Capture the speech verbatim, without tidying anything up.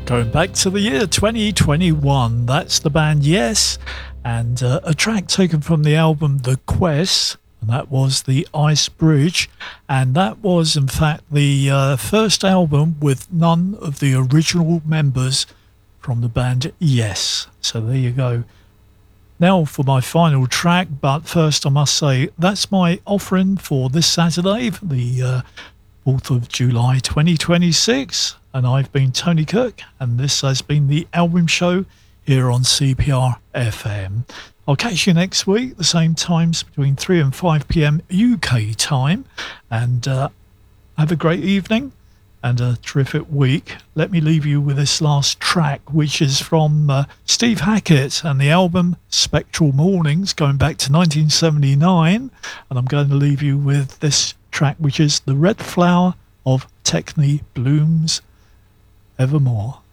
Going back to the year twenty twenty-one, that's the band Yes, and uh, a track taken from the album The Quest, and that was The Ice Bridge, and that was in fact the uh, first album with none of the original members from the band Yes. So there you go. Now for my final track, but first I must say that's my offering for this Saturday, for the uh, fourth of July twenty twenty-six. And I've been Tony Cook, and this has been the Album Show here on C P R F M. I'll catch you next week, the same times between three and five p.m. U K time. And uh, have a great evening and a terrific week. Let me leave you with this last track, which is from uh, Steve Hackett and the album Spectral Mornings, going back to nineteen seventy-nine. And I'm going to leave you with this track, which is The Red Flower of Techne Blooms Evermore.